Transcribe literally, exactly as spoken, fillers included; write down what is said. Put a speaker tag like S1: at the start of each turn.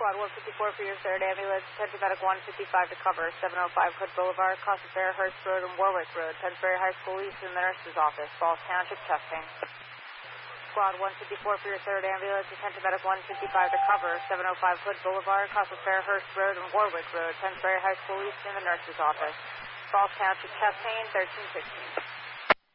S1: Squad one fifty-four for your third ambulance. Attention medic one fifty-five to cover. seven oh five Hood Boulevard, Costa Fair, Hurst Road, and Warwick Road. Pennsbury High School East in the nurse's office. Falls Township, chest pain. Squad one fifty-four for your third ambulance. Attention medic one fifty-five to cover. seven oh five Hood Boulevard, Costa Fair, Hurst Road, and Warwick Road. Pennsbury High School East in the nurse's office. Falls Township, chest pain, thirteen sixteen.